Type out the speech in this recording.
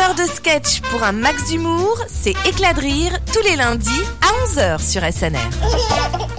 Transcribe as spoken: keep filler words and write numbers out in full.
l'heure de sketch pour un max d'humour, c'est Éclat de rire tous les lundis à onze heures sur S N R.